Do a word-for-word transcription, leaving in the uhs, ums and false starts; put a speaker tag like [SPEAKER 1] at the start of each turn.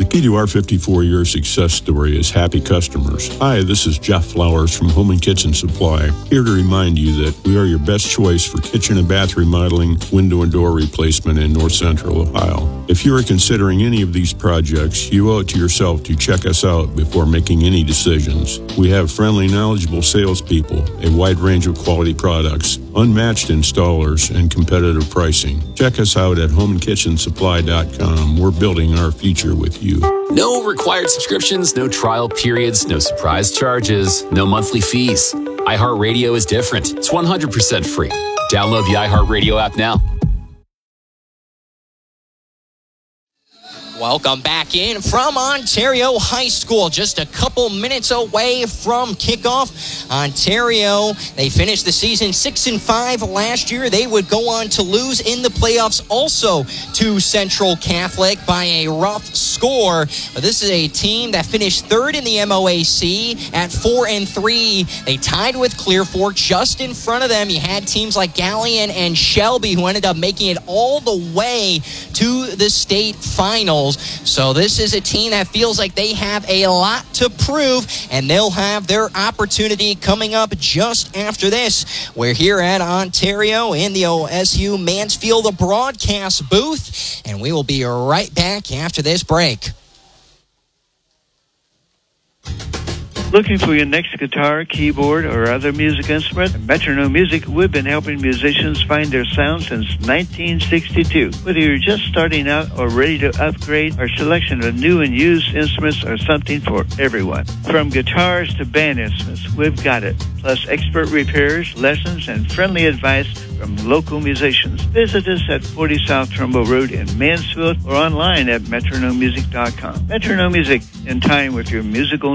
[SPEAKER 1] The key to our fifty-four-year success story is happy customers. Hi, this is Jeff Flowers from Home and Kitchen Supply, here to remind you that we are your best choice for kitchen and bath remodeling, window and door replacement in North Central Ohio. If you are considering any of these projects, you owe it to yourself to check us out before making any decisions. We have friendly, knowledgeable salespeople, a wide range of quality products, unmatched installers, and competitive pricing. Check us out at home and kitchen supply dot com. We're building our future with you.
[SPEAKER 2] No required subscriptions, no trial periods, no surprise charges, no monthly fees. iHeartRadio is different. It's one hundred percent free. Download the iHeartRadio app now.
[SPEAKER 3] Welcome back in from Ontario High School, just a couple minutes away from kickoff. Ontario, they finished the season six and five last year. They would go on to lose in the playoffs also to Central Catholic by a rough score. But this is a team that finished third in the M O A C at four and three. They tied with Clear Fork just in front of them. You had teams like Galion and Shelby who ended up making it all the way to the state finals. So this is a team that feels like they have a lot to prove, and they'll have their opportunity coming up just after this. We're here at Ontario in the O S U Mansfield broadcast booth, and we will be right back after this break.
[SPEAKER 4] Looking for your next guitar, keyboard, or other music instrument? At Metronome Music, we've been helping musicians find their sound since nineteen sixty-two. Whether you're just starting out or ready to upgrade, our selection of new and used instruments are something for everyone. From guitars to band instruments, we've got it. Plus expert repairs, lessons, and friendly advice from local musicians. Visit us at forty South Trumbull Road in Mansfield or online at metronome music dot com. Metronome Music, in time with your musical